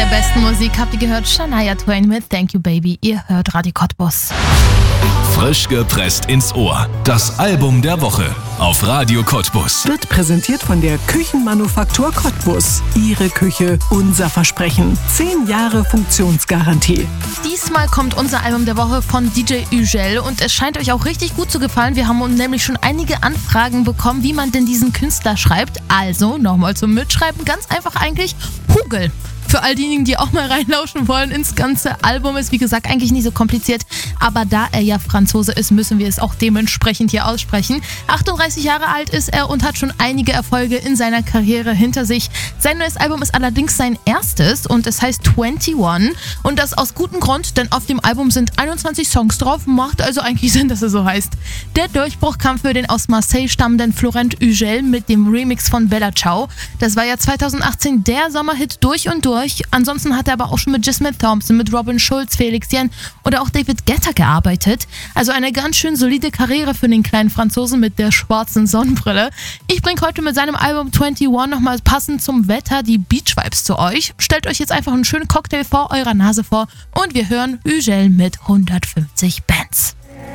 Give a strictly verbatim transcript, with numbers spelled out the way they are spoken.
besten Musik habt ihr gehört, Shania Twain mit Thank You Baby. Ihr hört Radio Cottbus. Frisch gepresst ins Ohr. Das Album der Woche auf Radio Cottbus. Wird präsentiert von der Küchenmanufaktur Cottbus. Ihre Küche, unser Versprechen. Zehn Jahre Funktionsgarantie. Diesmal kommt unser Album der Woche von D J Ugel und es scheint euch auch richtig gut zu gefallen. Wir haben nämlich schon einige Anfragen bekommen, wie man denn diesen Künstler schreibt. Also, nochmal zum Mitschreiben, ganz einfach eigentlich, Hugel. Für all diejenigen, die auch mal reinlauschen wollen ins ganze Album, ist wie gesagt eigentlich nicht so kompliziert, aber da er ja Franzose ist, müssen wir es auch dementsprechend hier aussprechen. achtunddreißig Jahre alt ist er und hat schon einige Erfolge in seiner Karriere hinter sich. Sein neues Album ist allerdings sein erstes und es heißt einundzwanzig und das aus gutem Grund, denn auf dem Album sind einundzwanzig Songs drauf, macht also eigentlich Sinn, dass er so heißt. Der Durchbruch kam für den aus Marseille stammenden Florent Ugel mit dem Remix von Bella Ciao. Das war ja zweitausendachtzehn der Sommerhit durch und durch. Ansonsten hat er aber auch schon mit Jasmine Thompson, mit Robin Schulz, Felix Jen oder auch David Guetta gearbeitet. Also eine ganz schön solide Karriere für den kleinen Franzosen mit der schwarzen Sonnenbrille. Ich bringe heute mit seinem Album einundzwanzig nochmal passend zum Wetter die Beach-Vibes zu euch. Stellt euch jetzt einfach einen schönen Cocktail vor eurer Nase vor und wir hören Ugel mit hundertfünfzig Bands.